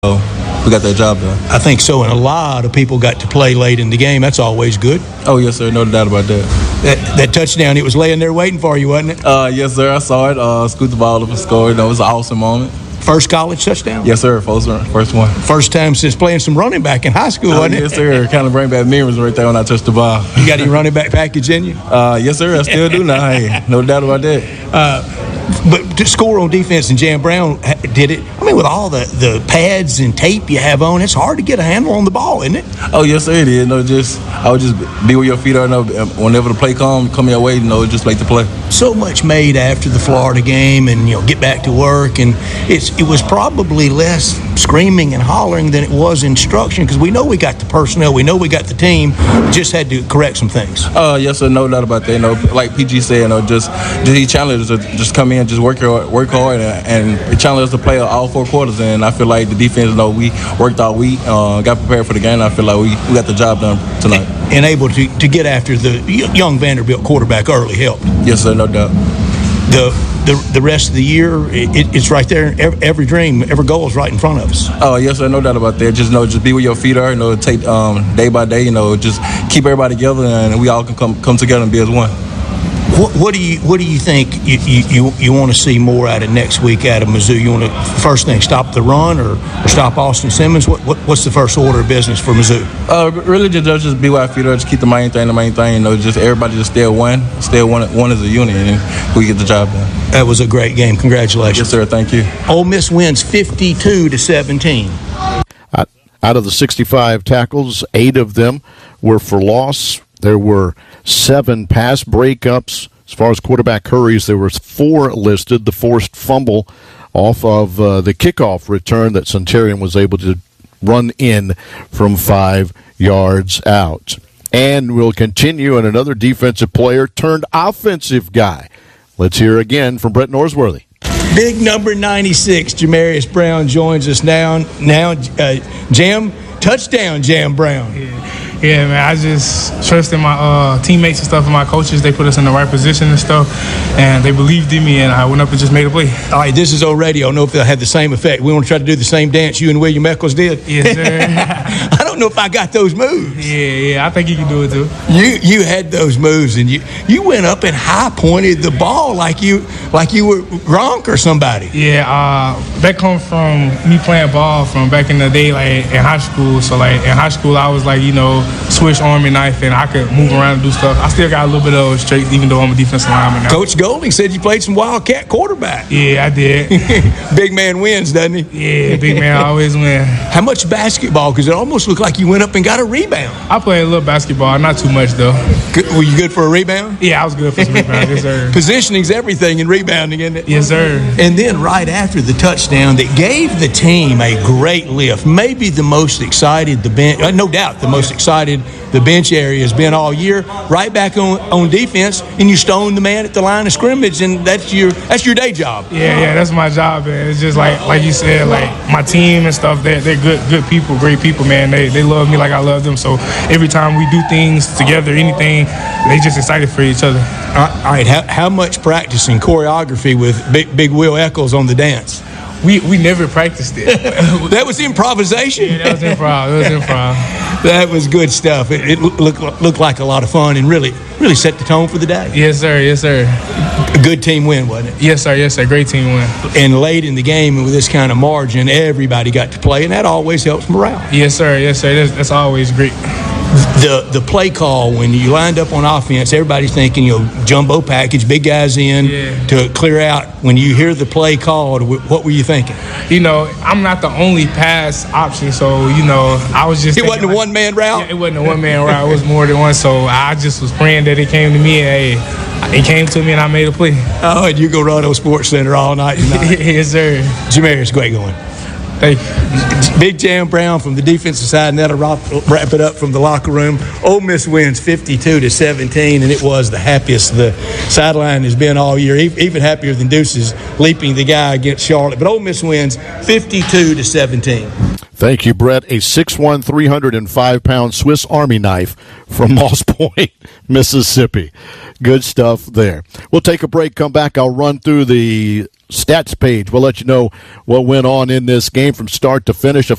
we got that job done. I think so, and a lot of people got to play late in the game. That's always good. Oh, yes, sir. No doubt about that. That touchdown, it was laying there waiting for you, wasn't it? Yes, sir. I saw it. Scoot the ball up and scored. It was an awesome moment. First college touchdown? Yes, sir. First one. First time since playing some running back in high school, wasn't it? Yes, sir. Kind of bring back memories right there when I touched the ball. You got any running back package in you? Yes, sir. I still do now. Hey, no doubt about that. But to score on defense, and Jam Brown did it. I mean, with all the pads and tape you have on, it's hard to get a handle on the ball, isn't it? Oh, yes, sir, it is. I would just be where your feet are. Whenever the play come your way, just make the play. So much made after the Florida game, and get back to work, and it was probably less screaming and hollering than it was instruction, because we know we got the personnel, we know we got the team, we just had to correct some things. Yes, sir, no doubt about that. Like PG said, he challenged us to just come in, just work hard, and challenged us to play all 4 quarters. And I feel like the defense, we worked all week, got prepared for the game. I feel like we got the job done tonight. And able to get after the young Vanderbilt quarterback early helped. Yes, sir, no doubt. The rest of the year, it's right there. Every dream, every goal is right in front of us. Oh, yes, sir, no doubt about that. Just be where your feet are. Take day by day. Just keep everybody together, and we all can come together and be as one. What do you think you want to see more out of next week out of Mizzou? You want to first thing stop the run or stop Austin Simmons? What's the first order of business for Mizzou? Really just be where our feet are. Just keep the main thing. Just everybody just stay one as a unit, and we get the job done. That was a great game. Congratulations. Yes, sir. Thank you. Ole Miss wins 52-17. Out of the 65 tackles, 8 of them were for loss. There were 7 pass breakups. As far as quarterback hurries, there were 4 listed. The forced fumble off of the kickoff return that Centurion was able to run in from 5 yards out. And we'll continue, and another defensive player turned offensive guy. Let's hear again from Brett Norsworthy. Big number 96, Jamarius Brown joins us now. Jam, touchdown, Jam Brown. Yeah, man, I just trust in my teammates and stuff and my coaches. They put us in the right position and stuff, and they believed in me, and I went up and just made a play. All right, this is on radio. I don't know if they'll have the same effect. We want to try to do the same dance you and William Eccles did. Yes, sir. I don't know if I got those moves. Yeah, I think you can do it, too. You had those moves, and you went up and high-pointed the ball like you were Gronk or somebody. Yeah, that comes from me playing ball from back in the day, like in high school. So, like, in high school, I was like, switch arm and knife, and I could move around and do stuff. I still got a little bit of those traits, even though I'm a defensive lineman now. Coach Golding said you played some Wildcat quarterback. Yeah, I did. Big man wins, doesn't he? Yeah, big man always win. How much basketball? Because it almost looked like you went up and got a rebound. I played a little basketball, not too much, though. Were you good for a rebound? Yeah, I was good for some rebound, yes, sir. Positioning's everything in rebounding, isn't it? Yes, sir. And then right after the touchdown that gave the team a great lift, maybe the most excited the bench, no doubt the most excited the bench area has been all year, right back on defense, and you stone the man at the line of scrimmage, and that's your day job. Yeah, that's my job, man. It's just like you said, like my team and stuff, they're good people, great people, man. They love me like I love them. So every time we do things together, anything, they just excited for each other. All right, how much practicing choreography with Big Will Eccles on the dance? We never practiced it. That was improvisation? Yeah, that was improv. That was good stuff. It looked like a lot of fun and really set the tone for the day. Yes, sir. A good team win, wasn't it? Yes, sir. Great team win. And late in the game with this kind of margin, everybody got to play, and that always helps morale. Yes, sir. That's always great. The play call, when you lined up on offense, everybody's thinking, jumbo package, big guys in to clear out. When you hear the play called, what were you thinking? I'm not the only pass option, so, I was just It wasn't a one-man route? Yeah, it wasn't a one-man route. It was more than one, so I just was praying that it came to me, and it came to me, and I made a play. Oh, and you go run on Sports Center all night tonight. Yes, sir. Jamarius, great going. Thank you. Big Jam Brown from the defensive side, and that'll wrap it up from the locker room. Ole Miss wins 52-17, and it was the happiest the sideline has been all year, even happier than Deuces leaping the guy against Charlotte. But Ole Miss wins 52-17. Thank you, Brett. A 6'1", 305-pound Swiss Army knife from Moss Point, Mississippi. Good stuff there. We'll take a break, come back. I'll run through the stats page. We'll let you know what went on in this game from start to finish.